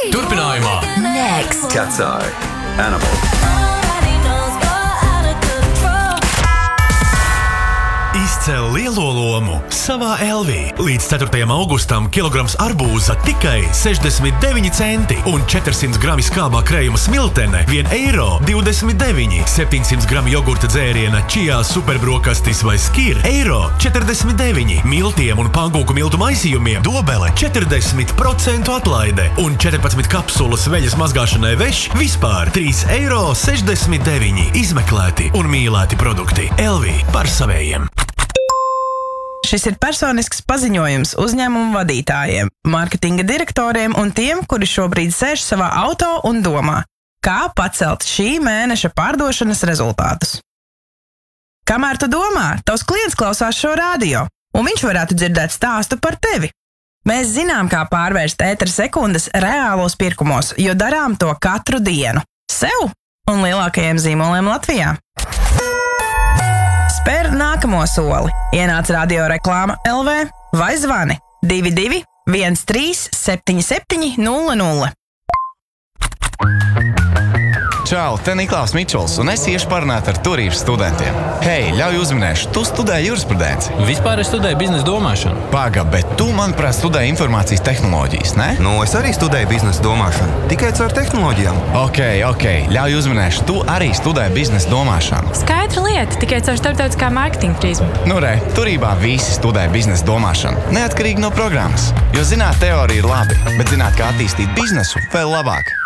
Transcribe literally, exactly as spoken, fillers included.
Turpinājumā Next. Cat's Eye. Animal. izcēl lielo lomu savā Elvī. Līdz ceturtajam augustam kilograms arbūza tikai sešdesmit deviņi centi un četrsime grami skābā krējuma smiltene vien eiro divdesmit deviņi. septiņsimt grami jogurta dzēriena čijā superbrokastis vai skir eiro četrdesmit deviņi. Miltiem un pankūku miltu maisījumiem Dobele četrdesmit procentu atlaide un četrpadsmit kapsulas veļas mazgāšanai veš vispār trīs eiro sešdesmit deviņi. Izmeklēti un mīlēti produkti. Elvī par savējiem. Šis ir personisks paziņojums uzņēmumu vadītājiem, mārketinga direktoriem un tiem, kuri šobrīd sēž savā auto un domā, kā pacelt šī mēneša pārdošanas rezultātus. Kamēr tu domā, tavs klients klausās šo radio, un viņš varētu dzirdēt stāstu par tevi. Mēs zinām, kā pārvērst ētera sekundes reālos pirkumos, jo darām to katru dienu. Sev un lielākajiem zīmoliem Latvijā. Spēr nākamo soli. Ienāc radio reklāma L V vai zvani divi divi viens trīs septiņi septiņi nulle nulle. Čau, te Niklaus Mičols, un es iešu parunāt ar turības studentiem. Hei, ļauj uzminēšu, tu studēji jurisprudenci. Vispār es studēju biznesa domāšanu. Paga, bet tu, manuprāt, studēji informācijas tehnoloģijas, ne? Nu, es arī studēju biznesa domāšanu, tikai caur tehnoloģijām. Ok, ok, ļauj uzminēšu, tu arī studēji biznesa domāšanu. Skaidra lieta, tikai caur starptautiskā mārketinga prizmu. Nu re, turībā visi studē biznesa domāšanu, neatkarīgi no programmas. Jo zināt teorija ir labi, bet zināt, kā attīstīt biznesu vēl labāk.